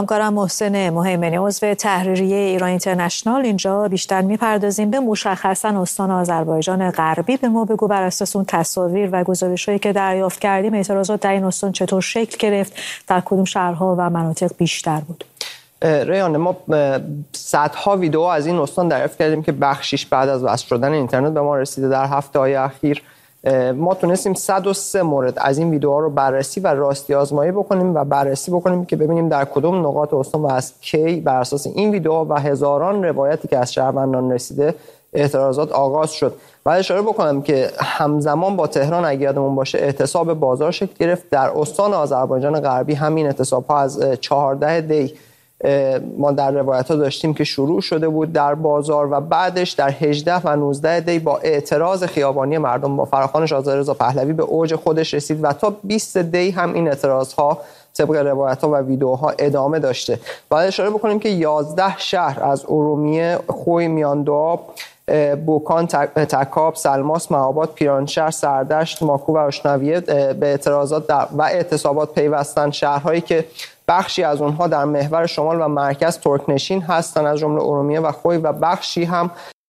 همکارم محسن مهیمنی عضو تحریریه ایران اینترنشنال اینجا بیشتر میپردازیم به مشخصا استان آذربایجان غربی. به ما بگو بر اساس اون تصاویر و گزارش‌هایی که دریافت کردیم اعتراضات در این استان چطور شکل گرفت، در کدوم شهرها و مناطق بیشتر بود؟ ریان، ما صدها ویدیو از این استان دریافت کردیم که بخشیش بعد از وصل شدن اینترنت به ما رسیده. در هفته‌های اخیر ما تونستیم 103 مورد از این ویدیوها رو بررسی و راستی آزمایی بکنیم و بررسی بکنیم که ببینیم در کدوم نقاط استان و از کی بر اساس این ویدیوها و هزاران روایتی که از شهروندان رسیده اعتراضات آغاز شد. و اشاره بکنم که همزمان با تهران اگه یادمون باشه اعتصاب بازار شکل گرفت. در استان آذربایجان غربی همین اعتصاب‌ها از 14 دی ما در روایت‌ها داشتیم که شروع شده بود در بازار و بعدش در 18 و 19 دی با اعتراض خیابانی مردم با فراخوان شاهزاده رضا پهلوی به اوج خودش رسید و تا 20 دی هم این اعتراض‌ها طبق روایت‌ها و ویدیوها ادامه داشته. باید اشاره بکنیم که 11 شهر از ارومیه، خوی، میاندوآب، بوکان، تکاب، سلماس، مهاباد، پیرانشهر، سردشت، ماکو و اشنویه به اعتراضات و اعتصابات پیوستن. شهرهایی که بخشی از اونها در محور شمال و مرکز ترکنشین هستند از جمله ارومیه و خوی و بخشی هم